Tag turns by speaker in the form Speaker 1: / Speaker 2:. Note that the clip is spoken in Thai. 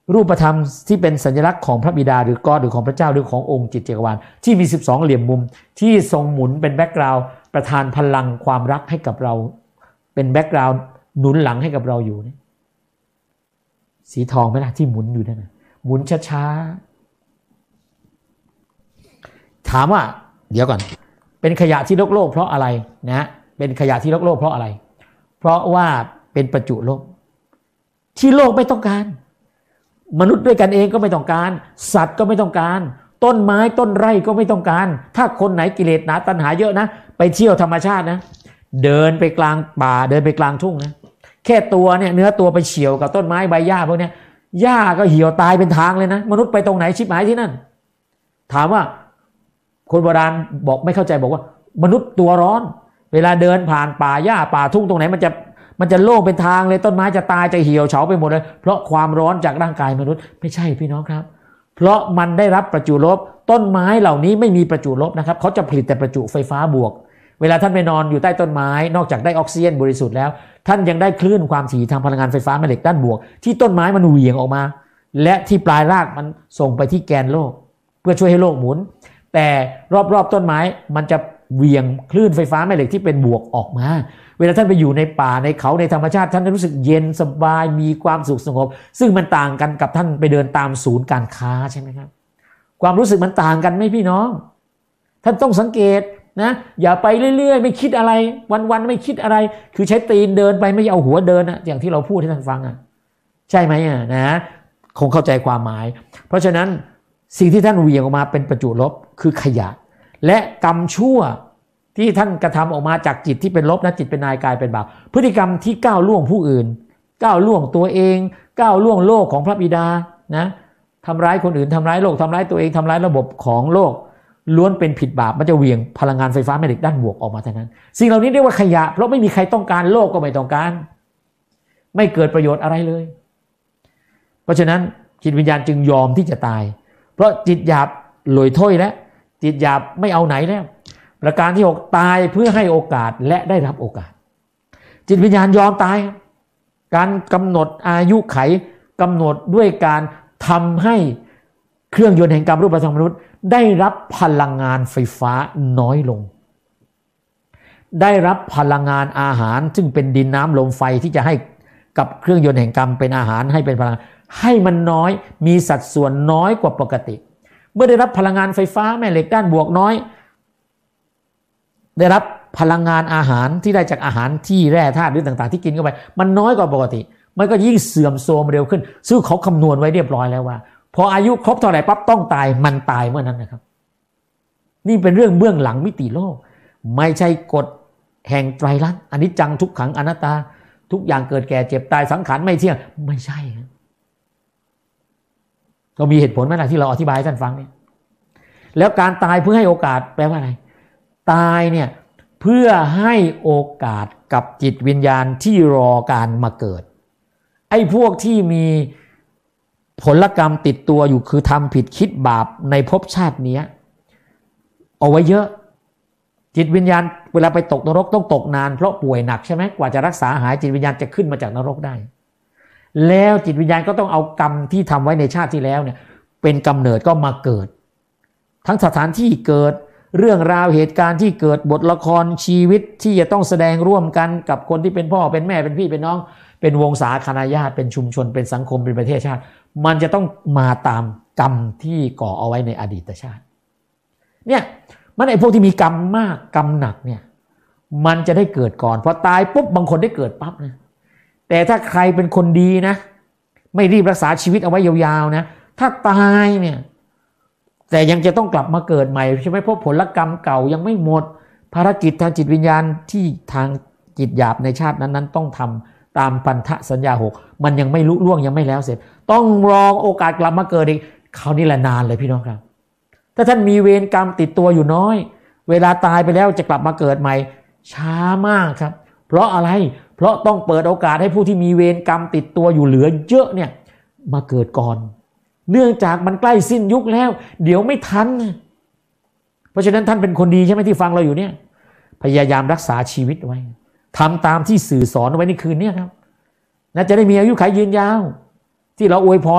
Speaker 1: รูปธรรมที่เป็นสัญลักษณ์ของพระบิดาหรือกอหรือของพระเจ้าหรือขององค์จิตจักรวาลที่มี12เหลี่ยมมุมที่ทรงหมุนเป็นแบ็คกราวด์ประทานพลังความรักให้กับเราเป็นแบ็คกราวด์หนุนหลังให้กับเราอยู่นี่สีทองไหมล่ะที่หมุนอยู่นั่นนะหมุนช้าๆถามว่าเดี๋ยวก่อนเป็นขยะที่โลกเพราะอะไรนะเป็นขยะที่โลกเพราะอะไรเพราะว่าเป็นประจุลบที่โลกไม่ต้องการมนุษย์ด้วยกันเองก็ไม่ต้องการสัตว์ก็ไม่ต้องการต้นไม้ต้นไร่ก็ไม่ต้องการถ้าคนไหนกิเลสหนาตัณหาเยอะนะไปเที่ยวธรรมชาตินะเดินไปกลางป่าเดินไปกลางทุ่งนะแค่ตัวเนี่ยเนื้อตัวไปเฉี่ยวกับต้นไม้ใบหญ้าพวกนี้หญ้าก็เหี่ยวตายเป็นทางเลยนะมนุษย์ไปตรงไหนชิบหายที่นั่นถามว่าคนโบราณบอกไม่เข้าใจบอกว่ามนุษย์ตัวร้อนเวลาเดินผ่านป่าหญ้าป่าทุ่งตรงไหนมันจะโล่งเป็นทางเลยต้นไม้จะตายจะเหี่ยวเฉาไปหมดเลยเพราะความร้อนจากร่างกายมนุษย์ไม่ใช่พี่น้องครับเพราะมันได้รับประจุลบต้นไม้เหล่านี้ไม่มีประจุลบนะครับเขาจะผลิตแต่ประจุไฟฟ้าบวกเวลาท่านไปนอนอยู่ใต้ต้นไม้นอกจากได้ออกซิเจนบริสุทธิ์แล้วท่านยังได้คลื่นความถี่ทางพลังงานไฟฟ้าแม่เหล็กด้านบวกที่ต้นไม้มันเหวี่ยงออกมาและที่ปลายรากมันส่งไปที่แกนโลกเพื่อช่วยให้โลกหมุนแต่รอบๆต้นไม้มันจะเหวี่ยงคลื่นไฟฟ้าแม่เหล็กที่เป็นบวกออกมาเวลาท่านไปอยู่ในป่าในเขาในธรรมชาติท่านจะรู้สึกเย็นสบายมีความสุขสงบซึ่งมันต่างกันกับท่านไปเดินตามศูนย์การค้าใช่ไหมครับความรู้สึกมันต่างกันไหมพี่น้องท่านต้องสังเกตนะอย่าไปเรื่อยๆไม่คิดอะไรวันๆไม่คิดอะไรคือใช้ตีนเดินไปไม่เอาหัวเดินนะอย่างที่เราพูดให้ท่านฟังอ่ะใช่ไหมอ่ะนะคงเข้าใจความหมายเพราะฉะนั้นสิ่งที่ท่านเหวี่ยงออกมาเป็นประจุลบคือขยะและกรรมชั่วที่ท่านกระทำออกมาจากจิตที่เป็นลบนะจิตเป็นนายกายเป็นบาปพฤติกรรมที่ก้าวล่วงผู้อื่นก้าวล่วงตัวเองก้าวล่วงโลกของพระบิดานะทำร้ายคนอื่นทำร้ายโลกทำร้ายตัวเองทำร้ายระบบของโลกล้วนเป็นผิดบาปมันจะเหวี่ยงพลังงานไฟฟ้าแม่เหล็กด้านบวกออกมาทั้งนั้นสิ่งเหล่านี้เรียกว่าขยะเพราะไม่มีใครต้องการโลกก็ไม่ต้องการไม่เกิดประโยชน์อะไรเลยเพราะฉะนั้นจิตวิญญาณจึงยอมที่จะตายเพราะจิตหยาบหลอยถ้วยแล้วจิตหยาบไม่เอาไหนแล้วประการที่6ตายเพื่อให้โอกาสและได้รับโอกาสจิตวิญญาณยอมตายการกำหนดอายุไขกำหนดด้วยการทำให้เครื่องยนต์แห่งกรรมรูปธรรมมนุษย์ได้รับพลังงานไฟฟ้าน้อยลงได้รับพลังงานอาหารซึ่งเป็นดินน้ำลมไฟที่จะให้กับเครื่องยนต์แห่งกรรมเป็นอาหารให้เป็นพลังให้มันน้อยมีสัดส่วนน้อยกว่าปกติเมื่อได้รับพลังงานไฟฟ้าแม่เหล็กด้านบวกน้อยได้รับพลังงานอาหารที่ได้จากอาหารที่แร่ธาตุหรือต่างๆที่กินเข้าไปมันน้อยกว่าปกติมันก็ยิ่งเสื่อมโทรมเร็วขึ้นซึ่งเขาคำนวณไว้เรียบร้อยแล้วว่าพออายุครบเท่าไหร่ปั๊บต้องตายมันตายเมื่อนั้นนะครับนี่เป็นเรื่องเบื้องหลังมิติโลกไม่ใช่กฎแห่งไตรลักษณ์อนิจจังทุกขังอนัตตาทุกอย่างเกิดแก่เจ็บตายสังขารไม่เที่ยงไม่ใช่ก็มีเหตุผลไหมล่ะที่เราอธิบายให้ท่านฟังเนี่ยแล้วการตายเพื่อให้โอกาสแปลว่าอะไรตายเนี่ยเพื่อให้โอกาสกับจิตวิญญาณที่รอการมาเกิดไอ้พวกที่มีผลกรรมติดตัวอยู่คือทำผิดคิดบาปในภพชาตินี้เอาไว้เยอะจิตวิญญาณเวลาไปตกนรกต้องตกนานเพราะป่วยหนักใช่ไหมกว่าจะรักษาหายจิตวิญญาณจะขึ้นมาจากนรกได้แล้วจิตวิญญาณก็ต้องเอากรรมที่ทำไว้ในชาติที่แล้วเนี่ยเป็นกำเนิดก็มาเกิดทั้งสถานที่เกิดเรื่องราวเหตุการณ์ที่เกิดบทละครชีวิตที่จะต้องแสดงร่วมกันกับคนที่เป็นพ่อเป็นแม่เป็นพี่เป็นน้องเป็นวงศาคณาญาติเป็นชุมชนเป็นสังคมเป็นประเทศชาติมันจะต้องมาตามกรรมที่ก่อเอาไว้ในอดีตชาติเนี่ยมันไอ้พวกที่มีกรรมมากกรรมหนักเนี่ยมันจะได้เกิดก่อนพอตายปุ๊บบางคนได้เกิดปั๊บนะแต่ถ้าใครเป็นคนดีนะไม่รีบรักษาชีวิตเอาไว้ยาวๆนะถ้าตายเนี่ยแต่ยังจะต้องกลับมาเกิดใหม่ใช่ไหมเพราะผลกรรมเก่ายังไม่หมดภารกิจทางจิตวิญญาณที่ทางจิตหยาบในชาตินั้นๆต้องทำตามพันธสัญญา6มันยังไม่ลุล่วงยังไม่แล้วเสร็จต้องรอโอกาสกลับมาเกิดอีกคราวนี้แหละนานเลยพี่น้องครับถ้าท่านมีเวรกรรมติดตัวอยู่น้อยเวลาตายไปแล้วจะกลับมาเกิดใหม่ช้ามากครับเพราะอะไรเพราะต้องเปิดโอกาสให้ผู้ที่มีเวรกรรมติดตัวอยู่เหลือเยอะเนี่ยมาเกิดก่อนเนื่องจากมันใกล้สิ้นยุคแล้วเดี๋ยวไม่ทันเพราะฉะนั้นท่านเป็นคนดีใช่ไหมที่ฟังเราอยู่เนี่ยพยายามรักษาชีวิตไว้ทำตามที่สื่อสอนไว้ในคืนนี้ครับน่าจะได้มีอายุขัยยืนยาวที่เราอวยพร